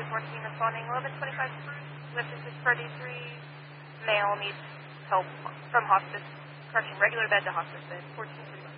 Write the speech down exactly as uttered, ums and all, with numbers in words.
fourteen responding. eleven twenty-five Spruce, lift is six per D three. Male needs help from hospice, correction, regular bed to hospice bed. fourteen thirty-one.